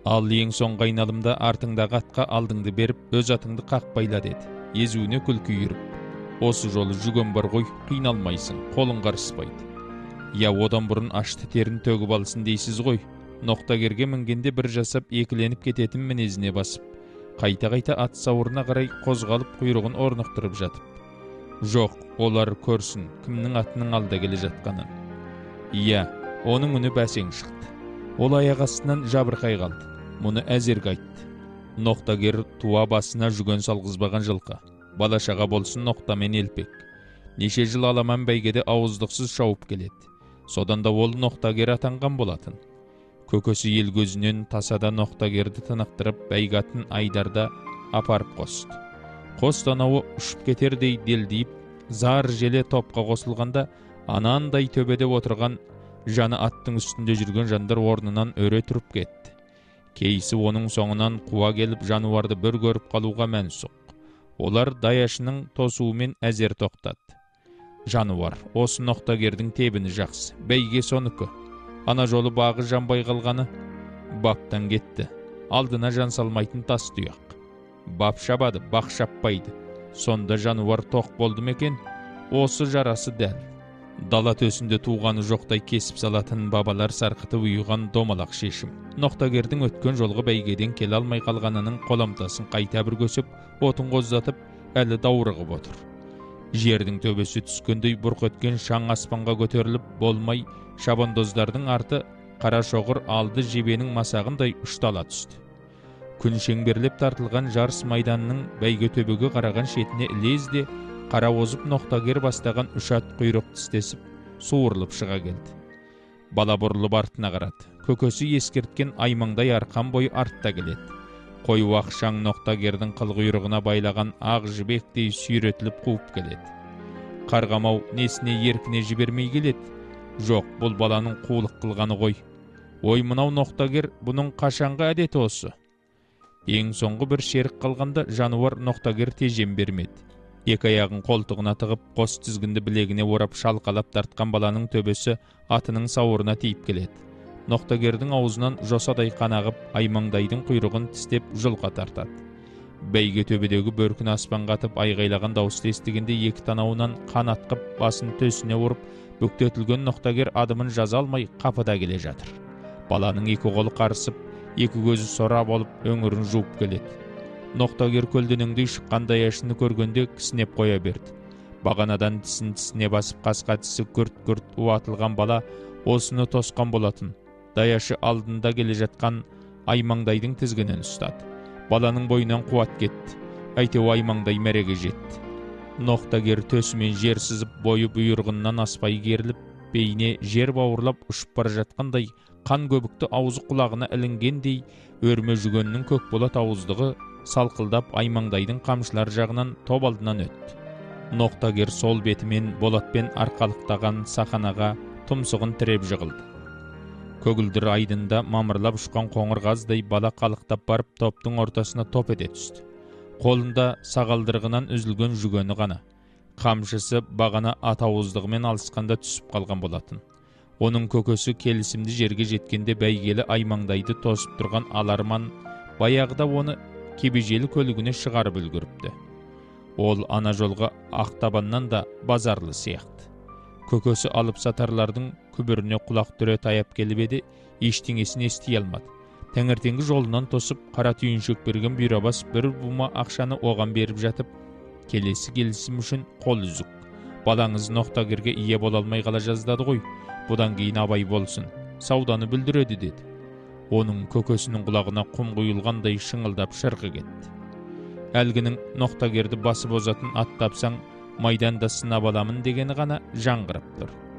Ал ең соңғы айналымда артыңдағы атқа алдыңды беріп, өз атыңды қақпайла деді. Езуіне күлкі үйіріп. Осы жолы жүген бар ғой, қиналмайсың, қолың қарыспайды. Я одан бұрын ашты терін төгіп алсын дейсіз ғой. Ноқтагерге мінгенде бір жасап екіленіп кететін мінезіне басып, қайта-қайта ат сауырына қарай қозғалып құйрығын орнықтырып жатып. Жоқ, олар көрсін, кімнің атының алда келе жатқанын. Иә, оның үні бәсең шықты. Ол аяқ астынан жабырқай қалды. Мұны әзерге айтты. Ноқтагер туа басына жүген салғызбаған жылқы. Балашаға болсын ноқтамен елпек. Неше жыл аламан бәйгеде ауыздықсыз шауып келеді. Содан да ол ноқтагер атанған болатын. Көкөсі ел көзінен тасада ноқтагерді тынықтырып, бәйгатын айдарда апарып қосты. Қос танауы ұшып кетердей делдейіп, зар желе топқа қосылғанда, анандай төбеде отырған жаны аттың үстінде жүрген жандар орнынан өре тұрып кетті. Кейсі оның соңынан қуа келіп жануарды бір көріп қалуға мәнсұқ. Олар даяшының тосуымен әзер тоқтады. Жануар, осы ноқтагердің тебіні жақсы, бәйге соныкі. Ана жолы бағы жанбай қалғаны баптан кетті. Алдына жан салмайтын тас тұяқ. Бап шабады, бақ шаппайды. Сонда жануар тоқ болды мекен, осы жарасы дәл. Дала төсінде туғаны жоқтай кесіп салатын бабалар сарқыты ұйыған домалақ шешім. Ноқтагердің өткен жолғы бәйгеден келе алмай қалғанының қоламтасын қайта бір көсіп, отын қоздатып, әлі даурығып отыр. Жердің төбесі түскендей бұрқ өткен шаң аспанға көтеріліп болмай, шабандоздардың арты қара шоғыр алды жебенің масағындай ұштала түсті. Күн шеңберлеп тартылған жарыс майданының бәйге төбеге қараған шетіне ілезде қара озып ноқтагер бастаған үш ат құйрық тістесіп, суырылып шыға келді. Бала бұрылып артына қарады. Көкөсі ескерткен аймаңдай арқан бойы артта келеді. Қою ақ шаң ноқтагердің қылғұйрығына байлаған ақ жібектей сүйретіліп қуып келеді. Қарғамау несіне еркіне жібермей келеді. Жоқ, бұл баланың қулық қылғаны ғой. Ой, мынау ноқтагер, бұның қашанғы әдеті осы. Ең соңғы бір шерік қалғанда жануар ноқтагер тежем бермеді. Екі аяғын қолтығына тығып, қос тізгінді білегіне орап шалқалап тартқан баланың төбесі атының сауырына тиіп келеді. Ноқтагердің аузынан жосадай қан ағып, аймаңдайдың құйрығын тістеп жұлқа тартады. Бәйге төбедегі бөркін аспанға атып айғайлаған дауысты естігенде екі танауынан қан атқып, басын төсіне ұрып, бүктетілген ноқтагер адымын жаза алмай қапыда келе жатыр. Баланың екі қолы қарысып, екі көзі сора болып, өңірін жуып келеді. Ноқтагер көлденеңдей шыққан даяшыны көргенде кісінеп қоя берді. Бағанадан тісіне басып қасқа тісі күрт-күрт уатылған бала осыны тосқан болатын. Даяшы алдында келе жатқан аймаңдайдың тізгінін ұстады. Баланың бойынан қуат кетті. Әйтеу аймаңдай мәреге жетті. Ноқтагер төсімен жер сызып, бойы бұйырғыннан аспай керіліп, бейне жер бауырлап ұшып бара жатқандай, қан көбікті аузы құлағына ілінгендей, өрме жүгеннің көк болат ауыздығы салқылдап аймаңдайдың қамшылар жағынан топ алдынан өтті. Ноқтагер сол бетімен болатпен арқалықтаған сақанаға тұмсығын тіреп жығылды. Көгілдір айдында мамырлап ұшқан қоңыр қаздай бала қалықтап барып топтың ортасына топ ете түсті. Қолында сағалдырғынан үзілген жүгені ғана. Қамшысы бағана ат ауыздығымен алысқанда түсіп қалған болатын. Оның көкөсі келісімді жерге жеткенде бәйгелі аймаңдайды тосып тұрған аларман баяғыда оны кебежелі көлігіне шығарып үлгіріпті. Ол ана жолға ақтабаннан да базарлы сияқты. Көкөсі алып сатарлардың күбіріне құлақ түре таяп келіп еді, ештеңесін ести алмады. Тәңертеңгі жолынан тосып, қара түйіншек берген бұйрабас бір бума ақшаны оған беріп жатып, келесі келісім үшін қол үзік. Балаңыз Ноқтагерге ие бола алмай қала жаздады ғой, бұдан кейін абай болсын, сауданы бүлдіреді деді. Оның көкөсінің құлағына құм құйылғандай шыңылдап шырқы кетті. Әлгінің Ноқтагерді басып озатын ат тапсаң, майданда сынап аламын дегені ғана жаңғырып тұр.